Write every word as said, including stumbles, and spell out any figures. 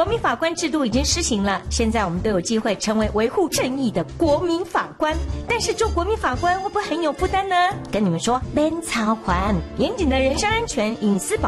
国民法官制度已经施行了，现在我们都有机会成为维护正义的国民法官。但是做国民法官会不会很有负担呢？跟你们说，免操烦，严谨的人身安全、隐私保